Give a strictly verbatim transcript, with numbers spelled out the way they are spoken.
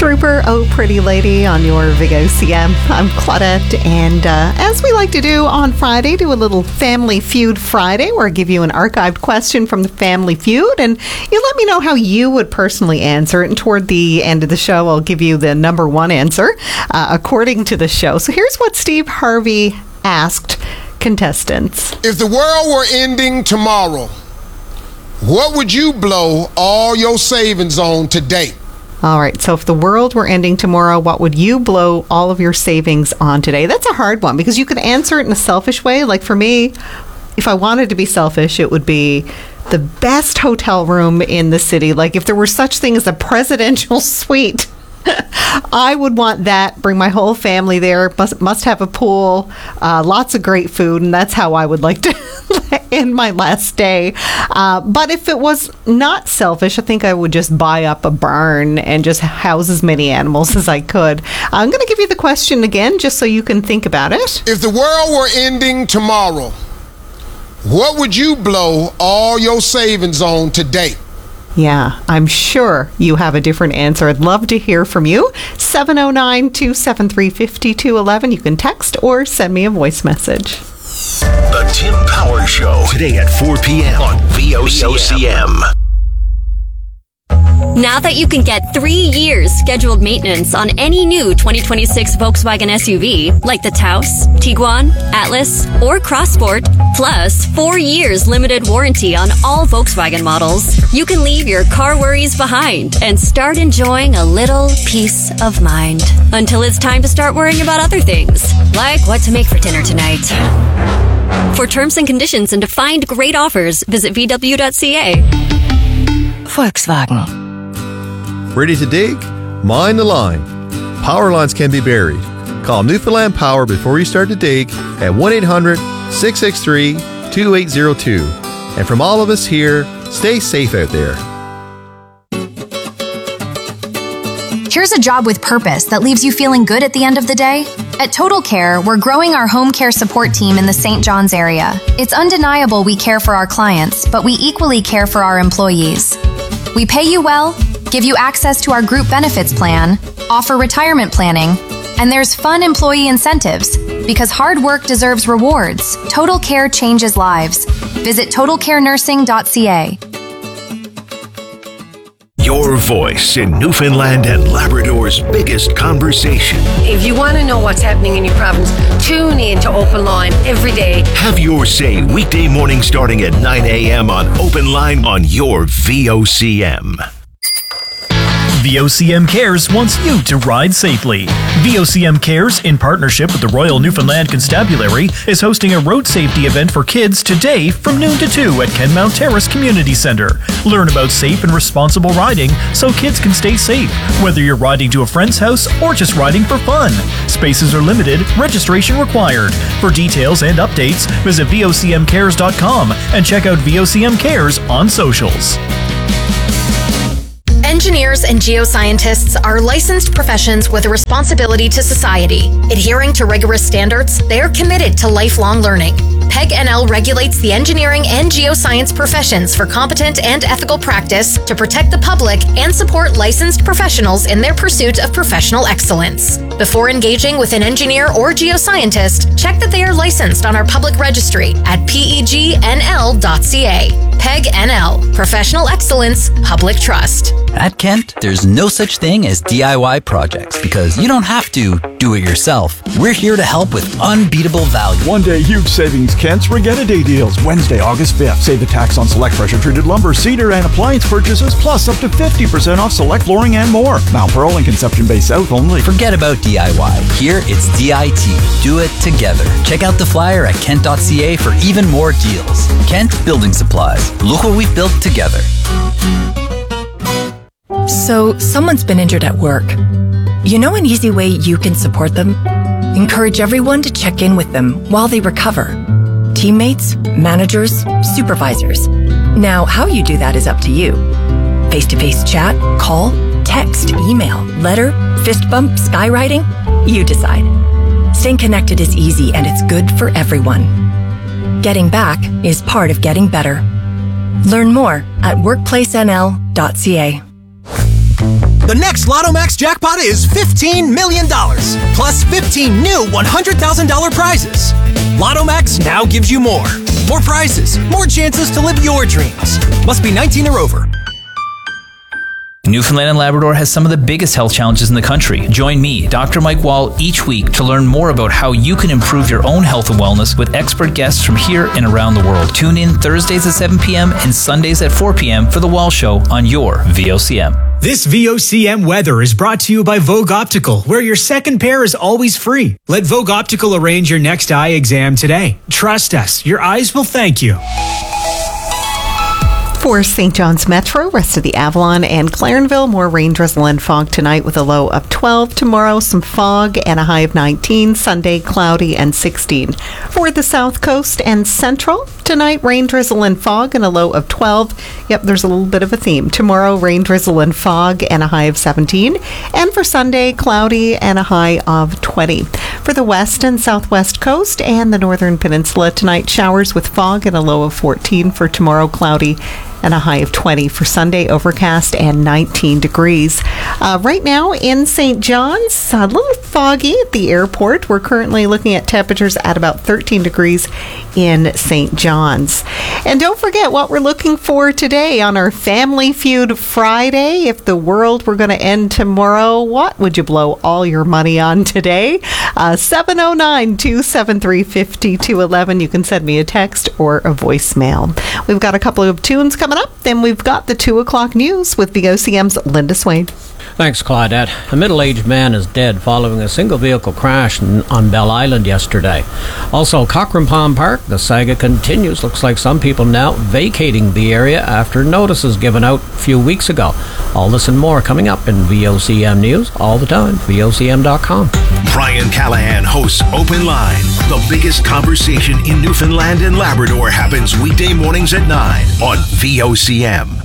Trooper, Oh Pretty Lady on your V O C M. I'm Claudette, and uh, as we like to do on Friday, do a little Family Feud Friday, where I give you an archived question from the Family Feud, and you let me know how you would personally answer it. And toward the end of the show, I'll give you the number one answer uh, according to the show. So here's what Steve Harvey asked contestants. If the world were ending tomorrow, what would you blow all your savings on today? All right, so if the world were ending tomorrow, what would you blow all of your savings on today? That's a hard one because you could answer it in a selfish way. Like for me, if I wanted to be selfish, it would be the best hotel room in the city. Like if there were such thing as a presidential suite, I would want that, bring my whole family there, must, must have a pool, uh, lots of great food, and that's how I would like to end my last day. Uh, but if it was not selfish, I think I would just buy up a barn and just house as many animals as I could. I'm going to give you the question again, just so you can think about it. If the world were ending tomorrow, what would you blow all your savings on today? Yeah, I'm sure you have a different answer. I'd love to hear from you. seven oh nine, two seven three, five two one one. You can text or send me a voice message. The Tim Power Show, today at four p.m. on V O C M. Now that you can get three years scheduled maintenance on any new twenty twenty-six Volkswagen S U V, like the Taos, Tiguan, Atlas, or Crossport, plus four years limited warranty on all Volkswagen models, you can leave your car worries behind and start enjoying a little peace of mind. Until it's time to start worrying about other things, like what to make for dinner tonight. For terms and conditions and to find great offers, visit v w dot c a. Volkswagen. Ready to dig? Mind the line. Power lines can be buried. Call Newfoundland Power before you start to dig at one eight hundred, six six three, two eight zero two. And from all of us here, stay safe out there. Here's a job with purpose that leaves you feeling good at the end of the day. At Total Care, we're growing our home care support team in the Saint John's area. It's undeniable we care for our clients, but we equally care for our employees. We pay you well, give you access to our group benefits plan, offer retirement planning, and there's fun employee incentives. Because hard work deserves rewards, Total Care changes lives. Visit total care nursing dot c a. Your voice in Newfoundland and Labrador's biggest conversation. If you want to know what's happening in your province, tune in to Open Line every day. Have your say weekday morning starting at nine a.m. on Open Line on your V O C M. V O C M Cares wants you to ride safely. V O C M Cares, in partnership with the Royal Newfoundland Constabulary, is hosting a road safety event for kids today from noon to two at Kenmount Terrace Community Centre. Learn about safe and responsible riding so kids can stay safe, whether you're riding to a friend's house or just riding for fun. Spaces are limited, registration required. For details and updates, visit v o c m cares dot com and check out V O C M Cares on socials. Engineers and geoscientists are licensed professions with a responsibility to society. Adhering to rigorous standards, they are committed to lifelong learning. P E G N L regulates the engineering and geoscience professions for competent and ethical practice to protect the public and support licensed professionals in their pursuit of professional excellence. Before engaging with an engineer or geoscientist, check that they are licensed on our public registry at p e g n l dot c a. P E G N L, Professional Excellence, Public Trust. At Kent, there's no such thing as D I Y projects because you don't have to do it yourself. We're here to help with unbeatable value. One day, huge savings. Kent's Regatta Day deals. Wednesday, August fifth. Save the tax on select pressure-treated lumber, cedar, and appliance purchases, plus up to fifty percent off select flooring and more. Mount Pearl and Conception Bay South only. Forget about D I Y. Here, it's D I T. Do it together. Check out the flyer at kent dot c a for even more deals. Kent Building Supplies. Look what we've built together. So, someone's been injured at work. You know an easy way you can support them? Encourage everyone to check in with them while they recover. Teammates, managers, supervisors. Now, how you do that is up to you. Face-to-face chat, call, text, email, letter, fist bump, skywriting? You decide. Staying connected is easy and it's good for everyone. Getting back is part of getting better. Learn more at workplace n l dot c a. The next Lotto Max jackpot is fifteen million dollars, plus fifteen new one hundred thousand dollars prizes. Lotto Max now gives you more. More prizes, more chances to live your dreams. Must be nineteen or over. Newfoundland and Labrador has some of the biggest health challenges in the country. Join me, Doctor Mike Wall, each week to learn more about how you can improve your own health and wellness with expert guests from here and around the world. Tune in Thursdays at seven p.m. and Sundays at four p.m. for The Wall Show on your V O C M. This V O C M weather is brought to you by Vogue Optical, where your second pair is always free. Let Vogue Optical arrange your next eye exam today. Trust us, your eyes will thank you. For Saint John's Metro, rest of the Avalon and Clarenville, more rain, drizzle, and fog tonight with a low of twelve. Tomorrow, some fog and a high of nineteen. Sunday, cloudy and sixteen. For the South Coast and Central, tonight, rain, drizzle, and fog and a low of twelve. Yep, there's a little bit of a theme. Tomorrow, rain, drizzle, and fog and a high of seventeen. And for Sunday, cloudy and a high of twenty. For the West and Southwest Coast and the Northern Peninsula, tonight, showers with fog and a low of fourteen. For tomorrow, cloudy and a high of twenty. For Sunday, overcast and nineteen degrees. Uh, right now in Saint John's, a little foggy at the airport. We're currently looking at temperatures at about thirteen degrees in Saint John's. And don't forget what we're looking for today on our Family Feud Friday. If the world were going to end tomorrow, what would you blow all your money on today? Uh, seven oh nine, two seven three, five two one one. You can send me a text or a voicemail. We've got a couple of tunes coming up. Then we've got the two o'clock news with V O C M's Linda Swain. Thanks, Claudette. A middle-aged man is dead following a single-vehicle crash on Bell Island yesterday. Also, Cochrane Palm Park, the saga continues. Looks like some people now vacating the area after notices given out a few weeks ago. All this and more coming up in V O C M News all the time. V O C M dot com. Brian Callahan hosts Open Line. The biggest conversation in Newfoundland and Labrador happens weekday mornings at nine on V O C M.